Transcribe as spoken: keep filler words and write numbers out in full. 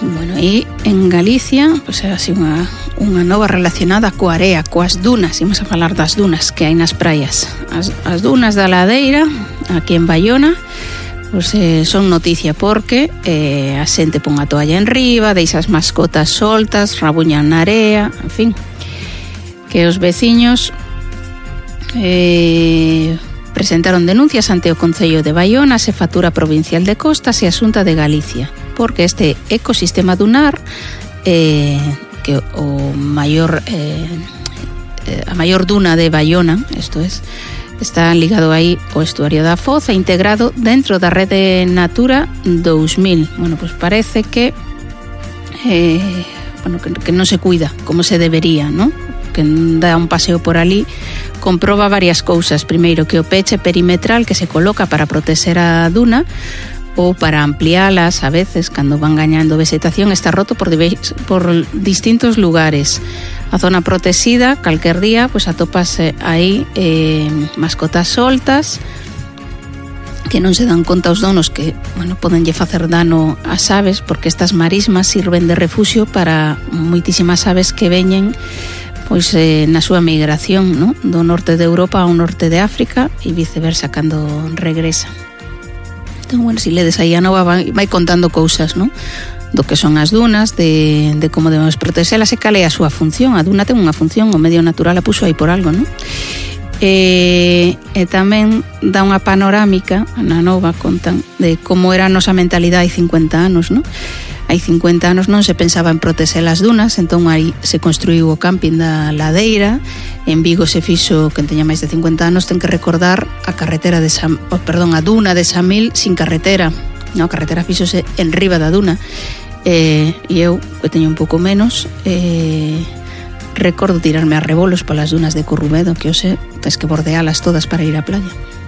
Bueno, e en Galicia, pois é así unha, unha nova relacionada coa area, coas dunas. Imos a falar das dunas que hai nas praias. As, as dunas da Ladeira, aquí en Baiona, pois eh, son noticia porque eh, a xente pon a toalla en riba, deixa as mascotas soltas, rabuñan na area, en fin, que os veciños eh, presentaron denuncias ante o Concello de Baiona, a Xefatura Provincial de Costas e a Xunta de Galicia, porque este ecosistema dunar, eh, que o maior eh, a maior duna de Baiona, isto es, está ligado aí o estuario da Foz e integrado dentro da rede Natura dous mil. Bueno, pois pues parece que eh, bueno, que, que non se cuida como se debería, ¿no? Que dá un paseo por ali, comproba varias cousas. Primeiro, que o peche perimetral que se coloca para proteger a duna ou para ampliálas, a veces, cando van gañando vegetación, está roto por, por distintos lugares. A zona protegida, calquer día, pues atopas aí eh, mascotas soltas que non se dan conta os donos que, bueno, podenlle facer dano ás aves, porque estas marismas sirven de refuxio para moitísimas aves que veñen pois eh, na súa migración, ¿no? Do norte de Europa ao norte de África e viceversa cando regresa. Entón, bueno, si ledes aí a nova vai, vai contando cousas, ¿no? Do que son as dunas, de, de como debemos protegelas e cal é a súa función. A duna ten unha función, o medio natural a puxo aí por algo, ¿no? E, e tamén dá unha panorámica, na nova contan, de como era a nosa mentalidade hai cincuenta anos, ¿no? Hai cincuenta anos non se pensaba en proteger as dunas, entón aí se construiu o camping da Ladeira. En Vigo se fixo, quen teña máis de cincuenta anos ten que recordar a carretera de San, oh, perdón, a duna de Samil sin carretera. No, a carretera fixose en riba da duna. Eh, e eu, que teño un pouco menos, eh, recordo tirarme a rebolos polas dunas de Corrubedo, que hoxe tens que bordealas todas para ir á playa.